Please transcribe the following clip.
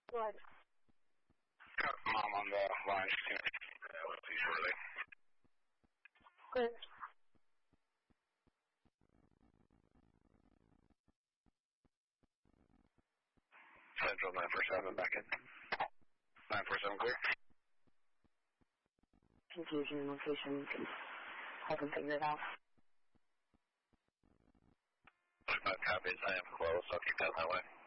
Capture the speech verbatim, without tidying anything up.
What? Got Mom on the line. Uh, let's see shortly. Good. Central nine four seven back in. nine four seven clear. Confusion in location. Can help him figure it out. five copies. I am close. I'll keep that that way.